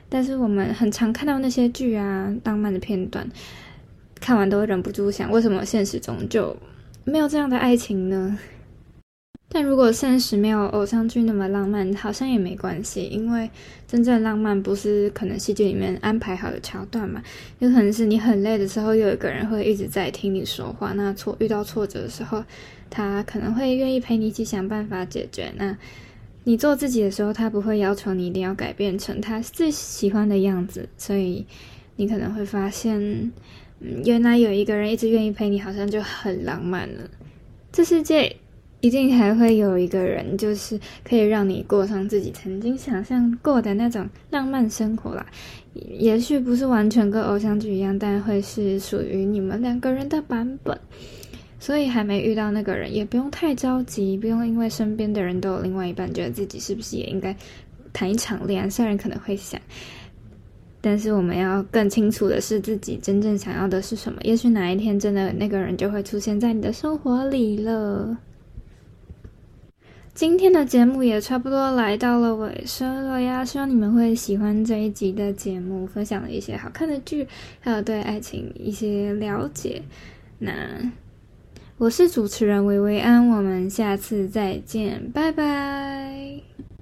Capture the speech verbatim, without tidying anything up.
但是我们很常看到那些剧啊，浪漫的片段，看完都会忍不住想，为什么现实中就没有这样的爱情呢？但如果现实没有偶像剧那么浪漫，好像也没关系，因为真正浪漫不是可能戏剧里面安排好的桥段嘛，有可能是你很累的时候，有一个人会一直在听你说话，那挫遇到挫折的时候，他可能会愿意陪你一起想办法解决。那你做自己的时候，他不会要求你一定要改变成他最喜欢的样子，所以你可能会发现，嗯，原来有一个人一直愿意陪你，好像就很浪漫了。这世界一定还会有一个人，就是可以让你过上自己曾经想象过的那种浪漫生活啦。也许不是完全跟偶像剧一样，但会是属于你们两个人的版本。所以还没遇到那个人，也不用太着急，不用因为身边的人都有另外一半，觉得自己是不是也应该谈一场恋爱。虽然可能会想，但是我们要更清楚的是自己真正想要的是什么。也许哪一天真的那个人就会出现在你的生活里了。今天的节目也差不多来到了尾声了呀，希望你们会喜欢这一集的节目，分享了一些好看的剧，还有对爱情一些了解。那我是主持人维维安，我们下次再见，拜拜。